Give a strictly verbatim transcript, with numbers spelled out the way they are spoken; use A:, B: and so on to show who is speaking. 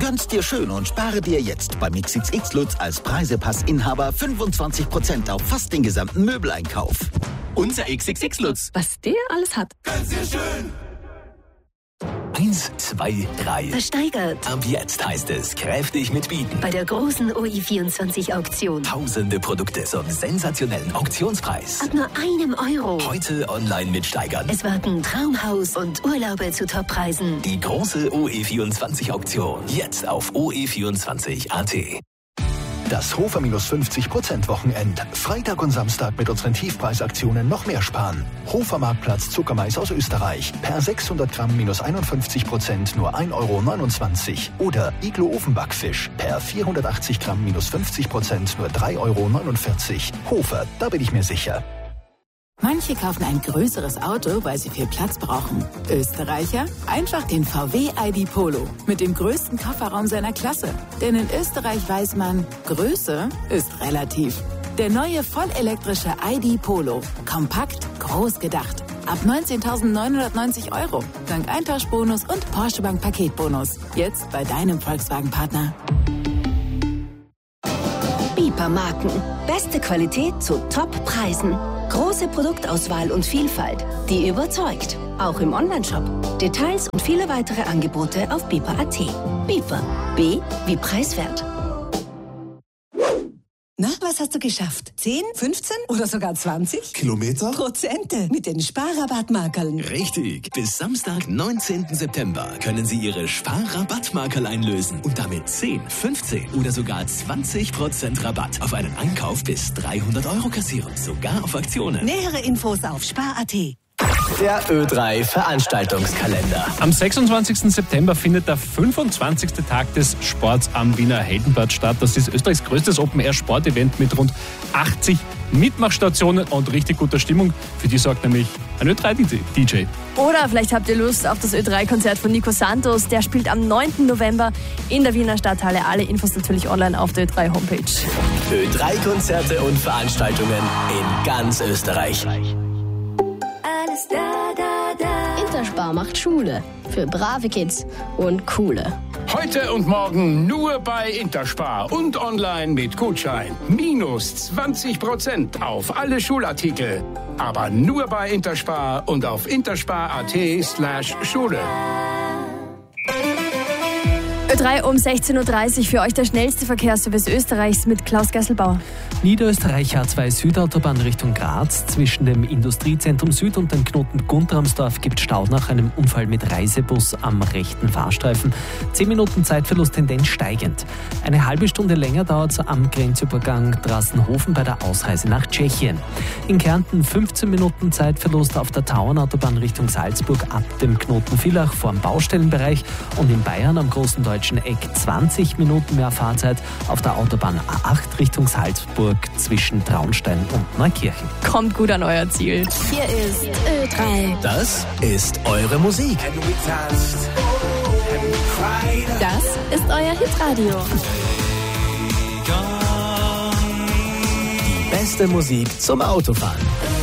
A: Gönn's dir schön und spare dir jetzt beim X X X Lutz als Preisepass-Inhaber fünfundzwanzig Prozent auf fast den gesamten Möbeleinkauf. Unser X X X Lutz.
B: Was der alles hat.
A: Gönn's dir schön.
C: Eins, zwei, drei.
B: Versteigert.
C: Ab jetzt heißt es kräftig mitbieten.
B: Bei der großen O I vierundzwanzig Auktion.
C: Tausende Produkte zum sensationellen Auktionspreis.
B: Ab nur einem Euro.
C: Heute online mitsteigern.
B: Es warten Traumhaus und Urlaube zu Toppreisen.
C: Die große O E vierundzwanzig Auktion. Jetzt auf O E vierundzwanzig Punkt A T.
D: Das Hofer minus fünfzig Prozent Wochenend. Freitag und Samstag mit unseren Tiefpreisaktionen noch mehr sparen. Hofer Marktplatz Zuckermais aus Österreich. Per sechshundert Gramm minus einundfünfzig Prozent nur ein Euro neunundzwanzig. Oder Iglo Ofenbackfisch. Per vierhundertachtzig Gramm minus fünfzig Prozent nur drei Euro neunundvierzig. Hofer, da bin ich mir sicher.
E: Manche kaufen ein größeres Auto, weil sie viel Platz brauchen. Österreicher? Einfach den V W I D Polo mit dem größten Kofferraum seiner Klasse. Denn in Österreich weiß man, Größe ist relativ. Der neue vollelektrische I D Polo. Kompakt, groß gedacht. Ab neunzehntausendneunhundertneunzig Euro. Dank Eintauschbonus und Porsche Bank Paketbonus. Jetzt bei deinem Volkswagen-Partner.
B: Bieper-Marken. Beste Qualität zu Top-Preisen. Große Produktauswahl und Vielfalt, die überzeugt. Auch im Onlineshop. Details und viele weitere Angebote auf bieper punkt a t. Bieper. B wie preiswert.
F: Na, was hast du geschafft? zehn, fünfzehn oder sogar zwanzig?
G: Kilometer?
F: Prozente mit den Sparrabattmarkerln.
C: Richtig. Bis Samstag, neunzehnten September können Sie Ihre Sparrabattmarkerl einlösen und damit zehn, fünfzehn oder sogar zwanzig Prozent Rabatt auf einen Einkauf bis dreihundert Euro kassieren. Sogar auf Aktionen.
F: Nähere Infos auf spar punkt a t.
C: Der Ö drei Veranstaltungskalender.
H: Am sechsundzwanzigsten September findet der fünfundzwanzigste Tag des Sports am Wiener Heldenplatz statt. Das ist Österreichs größtes Open-Air-Sportevent mit rund achtzig Mitmachstationen und richtig guter Stimmung. Für die sorgt nämlich ein Ö drei D J.
I: Oder vielleicht habt ihr Lust auf das Ö drei Konzert von Nico Santos. Der spielt am neunten November in der Wiener Stadthalle. Alle Infos natürlich online auf der Ö drei Homepage.
C: Ö drei Konzerte und Veranstaltungen in ganz Österreich.
B: Alles da, da, da. Interspar macht Schule. Für brave Kids und coole.
J: Heute und morgen nur bei Interspar und online mit Gutschein. Minus zwanzig Prozent auf alle Schulartikel. Aber nur bei Interspar und auf interspar punkt a t slash Schule.
I: Ö drei um sechzehn Uhr dreißig für euch der schnellste Verkehrsservice Österreichs mit Klaus Gesselbauer.
K: Niederösterreich A zwei Südautobahn Richtung Graz. Zwischen dem Industriezentrum Süd und dem Knoten Guntramsdorf gibt Stau nach einem Unfall mit Reisebus am rechten Fahrstreifen. Zehn Minuten Zeitverlust, Tendenz steigend. Eine halbe Stunde länger dauert es am Grenzübergang Drassenhofen bei der Ausreise nach Tschechien. In Kärnten fünfzehn Minuten Zeitverlust auf der Tauernautobahn Richtung Salzburg ab dem Knoten Villach vor dem Baustellenbereich. Und in Bayern am großen deutschen Eck zwanzig Minuten mehr Fahrzeit auf der Autobahn A acht Richtung Salzburg zwischen Traunstein und Neukirchen.
I: Kommt gut an euer Ziel.
B: Hier ist Ö drei.
C: Das ist eure Musik.
B: Das ist euer Hitradio.
C: Die beste Musik zum Autofahren.